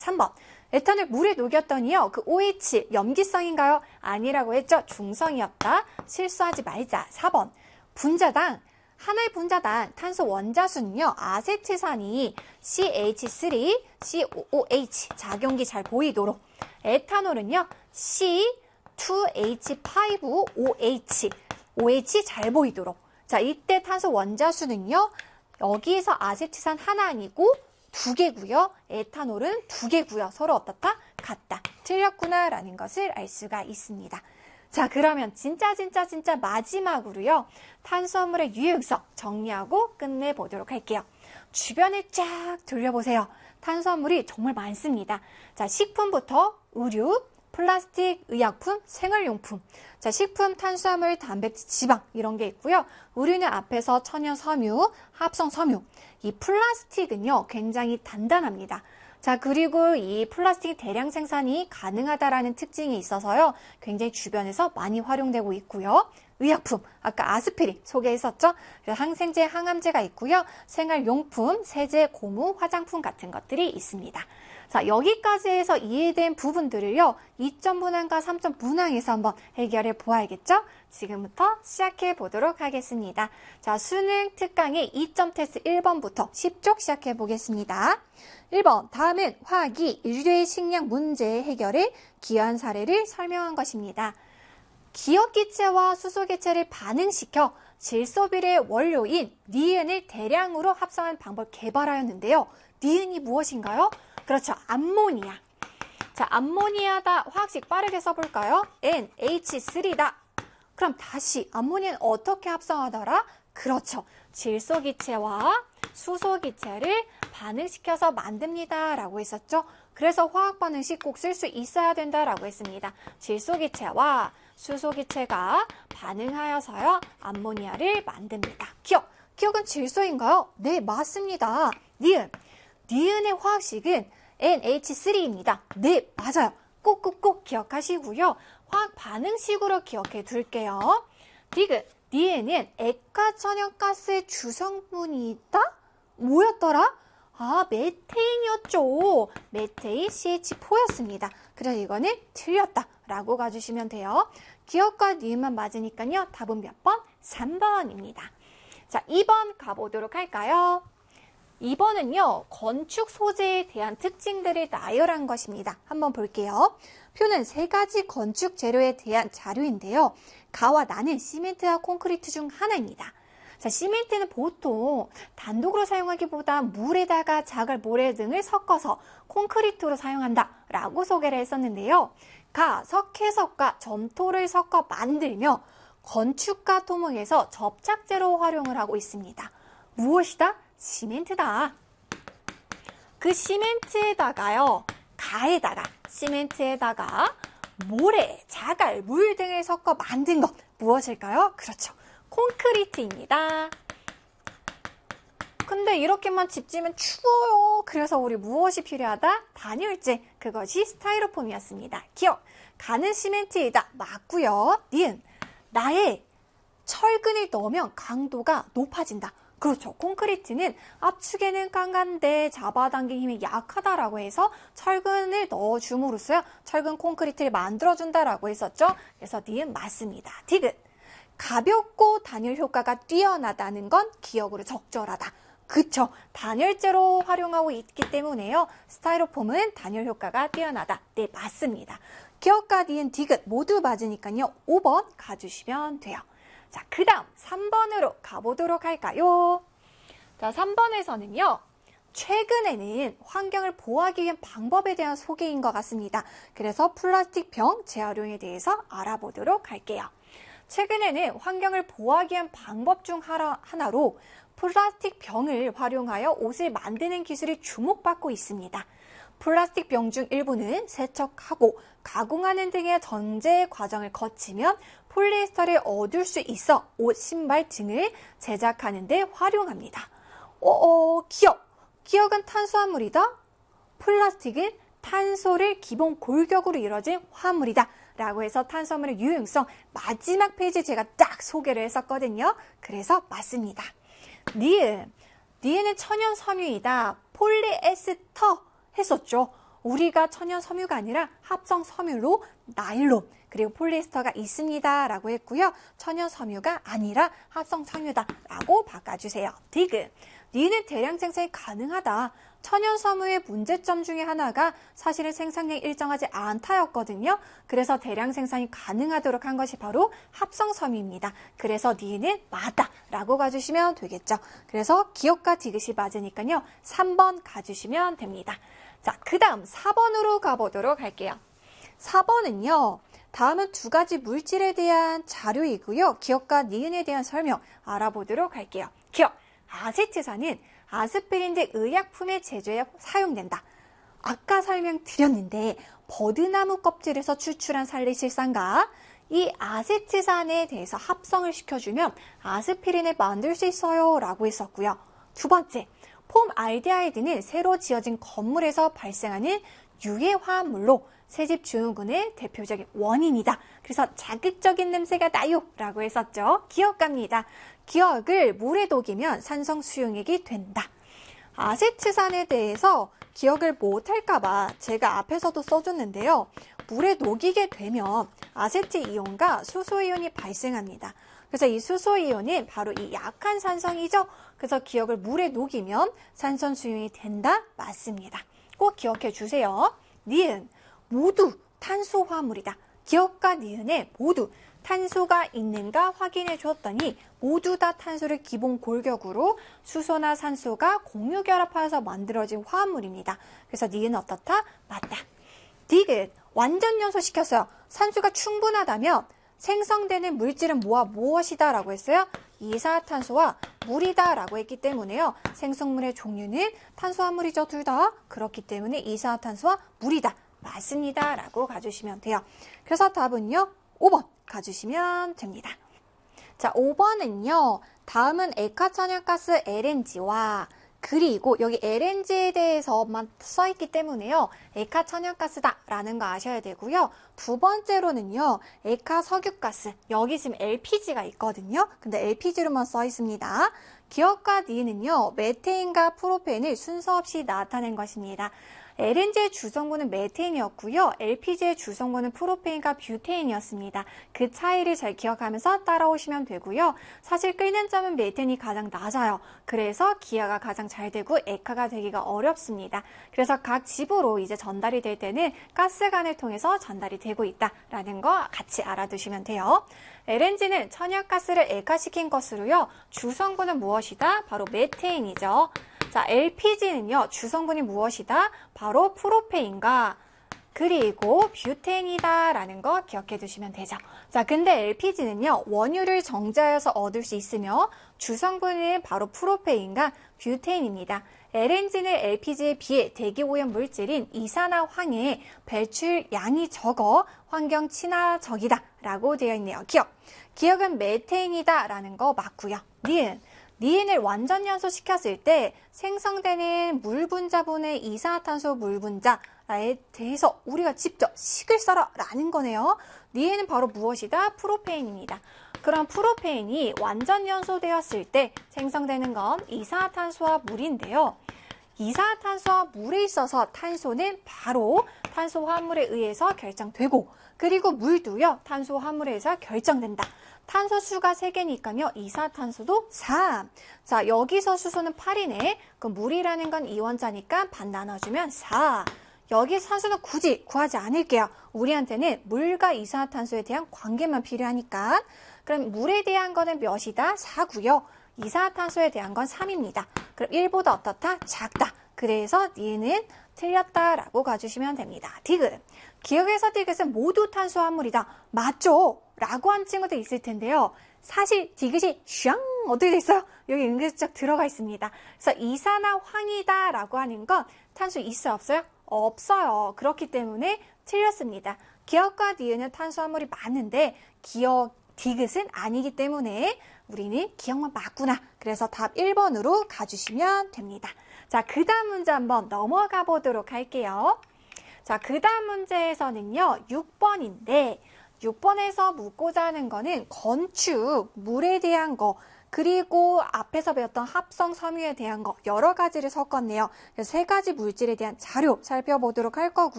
3번. 에탄올 물에 녹였더니요. 그 OH 염기성인가요? 아니라고 했죠. 중성이었다. 실수하지 말자. 4번. 분자당. 하나의 분자당 탄소 원자수는요. 아세트산이 CH3, COOH 작용기 잘 보이도록. 에탄올은요. C2H5OH OH 잘 보이도록. 자, 이때 탄소 원자수는요. 여기에서 아세트산 하나 아니고 2개고요. 에탄올은 2개고요. 서로 어떻다? 같다. 틀렸구나라는 것을 알 수가 있습니다. 자, 그러면 진짜 마지막으로요. 탄수화물의 유효성 정리하고 끝내보도록 할게요. 주변을 쫙 돌려보세요. 탄수화물이 정말 많습니다. 자, 식품부터 의류, 플라스틱, 의약품, 생활용품. 자, 식품, 탄수화물, 단백질, 지방 이런 게 있고요. 의류는 앞에서 천연 섬유, 합성 섬유. 이 플라스틱은요, 굉장히 단단합니다. 자, 그리고 이 플라스틱 대량 생산이 가능하다라는 특징이 있어서요. 굉장히 주변에서 많이 활용되고 있고요. 의약품, 아까 아스피린 소개했었죠? 항생제, 항암제가 있고요. 생활용품, 세제, 고무, 화장품 같은 것들이 있습니다. 자, 여기까지 해서 이해된 부분들을요. 2점 문항과 3점 문항에서 한번 해결해 보아야겠죠? 지금부터 시작해 보도록 하겠습니다. 자, 수능 특강의 2점 테스트 1번부터 10쪽 시작해 보겠습니다. 1번, 다음은 화학이 인류의 식량 문제 해결에 기여한 사례를 설명한 것입니다. 기억기체와 수소기체를 반응시켜 질소비례의 원료인 니은을 대량으로 합성한 방법을 개발하였는데요. 니은이 무엇인가요? 그렇죠. 암모니아. 자, 암모니아다. 화학식 빠르게 써볼까요? NH3다. 그럼 다시 암모니아는 어떻게 합성하더라? 그렇죠. 질소기체와 수소기체를 반응시켜서 만듭니다. 라고 했었죠. 그래서 화학반응식 꼭 쓸 수 있어야 된다라고 했습니다. 질소기체와 수소기체가 반응하여서요. 암모니아를 만듭니다. 기억은 질소인가요? 네, 맞습니다. 니은의 화학식은 NH3입니다. 네, 맞아요. 꼭 기억하시고요. 화학 반응식으로 기억해 둘게요. 니은은 액화천연가스의 주성분이 있다? 뭐였더라? 아, 메테인이었죠. 메테인 CH4였습니다. 그래서 이거는 틀렸다라고 가주시면 돼요. 기억과 니은만 맞으니까요. 답은 몇 번? 3번입니다. 자, 2번 가보도록 할까요? 2번은요. 건축 소재에 대한 특징들을 나열한 것입니다. 한번 볼게요. 표는 3가지 건축 재료에 대한 자료인데요. 가와 나는 시멘트와 콘크리트 중 하나입니다. 자, 시멘트는 보통 단독으로 사용하기보다 물에다가 자갈, 모래 등을 섞어서 콘크리트로 사용한다라고 소개를 했었는데요. 가, 석회석과 점토를 섞어 만들며 건축가 토목에서 접착제로 활용을 하고 있습니다. 무엇이다? 시멘트다. 그 시멘트에다가요. 가에다가 시멘트에다가 모래, 자갈, 물 등을 섞어 만든 것 무엇일까요? 그렇죠. 콘크리트입니다. 근데 이렇게만 집지면 추워요. 그래서 우리 무엇이 필요하다? 단열재. 그것이 스타이로폼이었습니다. 기억. 가는 시멘트이다. 맞고요. 니은. 나의 철근을 넣으면 강도가 높아진다. 그렇죠. 콘크리트는 압축에는 강한데 잡아당기는 힘이 약하다라고 해서 철근을 넣어줌으로써 철근 콘크리트를 만들어준다라고 했었죠. 그래서 니은 맞습니다. 디귿. 가볍고 단열 효과가 뛰어나다는 건 기억으로 적절하다. 그쵸. 단열재로 활용하고 있기 때문에요. 스타이로폼은 단열 효과가 뛰어나다. 네, 맞습니다. 기억과 니은, 디귿 모두 맞으니까요. 5번 가주시면 돼요. 자, 그 다음 3번으로 가보도록 할까요? 자, 3번에서는요. 최근에는 환경을 보호하기 위한 방법에 대한 소개인 것 같습니다. 그래서 플라스틱 병 재활용에 대해서 알아보도록 할게요. 최근에는 환경을 보호하기 위한 방법 중 하나로 플라스틱 병을 활용하여 옷을 만드는 기술이 주목받고 있습니다. 플라스틱 병 중 일부는 세척하고 가공하는 등의 전제 과정을 거치면 폴리에스터를 얻을 수 있어 옷, 신발 등을 제작하는 데 활용합니다. 기억은 탄수화물이다. 플라스틱은 탄소를 기본 골격으로 이루어진 화합물이다. 라고 해서 탄수화물의 유용성 마지막 페이지 제가 딱 소개를 했었거든요. 그래서 맞습니다. 니은은 천연 섬유이다. 폴리에스터 했었죠. 우리가 천연 섬유가 아니라 합성 섬유로 나일론 그리고 폴리에스터가 있습니다 라고 했고요. 천연 섬유가 아니라 합성 섬유다 라고 바꿔주세요. 디귿. 니은 대량 생산이 가능하다. 천연 섬유의 문제점 중에 하나가 사실은 생산량이 일정하지 않다였거든요. 그래서 대량 생산이 가능하도록 한 것이 바로 합성 섬유입니다. 그래서 니은은 맞다 라고 가주시면 되겠죠. 그래서 기억과 디귿이 맞으니까요. 3번 가주시면 됩니다. 자, 그 다음 4번으로 가보도록 할게요. 4번은요. 다음은 두 가지 물질에 대한 자료이고요. 기억과 니은에 대한 설명 알아보도록 할게요. 기억. 아세트산은 아스피린 등 의약품의 제조에 사용된다. 아까 설명드렸는데 버드나무 껍질에서 추출한 살리실산과 이 아세트산에 대해서 합성을 시켜주면 아스피린을 만들 수 있어요 라고 했었고요. 두 번째, 폼알데하이드는 새로 지어진 건물에서 발생하는 유해 화합물로 새집 증후군의 대표적인 원인이다. 그래서 자극적인 냄새가 나요 라고 했었죠. 기억갑니다. 기억을 물에 녹이면 산성 수용액이 된다. 아세트산에 대해서 기억을 못할까봐 제가 앞에서도 써줬는데요. 물에 녹이게 되면 아세트이온과 수소이온이 발생합니다. 그래서 이 수소이온은 바로 이 약한 산성이죠. 그래서 기억을 물에 녹이면 산성 수용이 된다. 맞습니다. 꼭 기억해 주세요. 니은. 모두 탄소화물이다. 기억과 니은에 모두 탄소가 있는가 확인해 주었더니 모두 다 탄소를 기본 골격으로 수소나 산소가 공유 결합하여서 만들어진 화합물입니다. 그래서 니은 어떻다? 맞다. 디귿. 완전 연소시켰어요. 산소가 충분하다면 생성되는 물질은 무엇이다 라고 했어요? 이산화탄소와 물이다 라고 했기 때문에요. 생성물의 종류는 탄소화물이죠. 둘 다. 그렇기 때문에 이산화탄소와 물이다. 맞습니다 라고 가주시면 돼요. 그래서 답은요. 5번 가주시면 됩니다. 자, 5번은요. 다음은 액화천연가스 LNG와 그리고 여기 LNG에 대해서만 써있기 때문에요. 액화천연가스다 라는 거 아셔야 되고요. 두 번째로는요. 액화석유가스. 여기 지금 LPG가 있거든요. 근데 LPG로만 써있습니다. 기억과 니은은요. 메테인과 프로펜을 순서 없이 나타낸 것입니다. LNG의 주성분은 메테인이었고요. LPG의 주성분은 프로페인과 뷰테인이었습니다. 그 차이를 잘 기억하면서 따라오시면 되고요. 사실 끓는 점은 메테인이 가장 낮아요. 그래서 기화가 가장 잘 되고 액화가 되기가 어렵습니다. 그래서 각 집으로 이제 전달이 될 때는 가스관을 통해서 전달이 되고 있다라는 거 같이 알아두시면 돼요. LNG는 천연가스를 액화시킨 것으로요. 주성분은 무엇이다? 바로 메테인이죠. 자, LPG는요, 주성분이 무엇이다? 바로 프로페인과 그리고 뷰테인이다 라는 거 기억해 두시면 되죠. 자, 근데 LPG는요, 원유를 정제하여서 얻을 수 있으며 주성분은 바로 프로페인과 뷰테인입니다. LNG는 LPG에 비해 대기오염 물질인 이산화황의 배출량이 적어 환경 친화적이다 라고 되어 있네요. 기억은 메테인이다 라는 거 맞고요. 니은을 완전 연소시켰을 때 생성되는 물 분자분의 이산화탄소 물 분자에 대해서 우리가 직접 식을 썰어 라는 거네요. 니은은 바로 무엇이다? 프로페인입니다. 그럼 프로페인이 완전 연소되었을 때 생성되는 건 이산화탄소와 물인데요. 이산화탄소와 물에 있어서 탄소는 바로 탄소 화합물에 의해서 결정되고 그리고 물도요. 탄소 화합물에 의해서 결정된다. 탄소수가 3개니까요. 이산화탄소도 3. 자, 여기서 수소는 8이네. 그럼 물이라는 건 이원자니까 반 나눠주면 4. 여기 산소는 굳이 구하지 않을게요. 우리한테는 물과 이산화탄소에 대한 관계만 필요하니까. 그럼 물에 대한 거는 몇이다? 4고요. 이산화탄소에 대한 건 3입니다. 그럼 1보다 어떻다? 작다. 그래서 니은 틀렸다라고 가주시면 됩니다. 디귿. 기억에서 디귿은 모두 탄소화물이다. 맞죠? 라고 한 친구도 있을 텐데요. 사실 디귿이 슝 어떻게 됐어요? 여기 은근슬쩍 들어가 있습니다. 그래서 이산화황이다 라고 하는 건 탄소 있어요? 없어요? 없어요. 그렇기 때문에 틀렸습니다. 기억과 니은은 탄소화물이 많은데 디귿은 아니기 때문에 우리는 기억만 맞구나. 그래서 답 1번으로 가주시면 됩니다. 자, 그 다음 문제 한번 넘어가 보도록 할게요. 자, 그 다음 문제에서는요. 6번인데 6번에서 묻고자 하는 거는 건축, 물에 대한 거, 그리고 앞에서 배웠던 합성 섬유에 대한 거 여러 가지를 섞었네요. 그래서 세 가지 물질에 대한 자료 살펴보도록 할 거고요.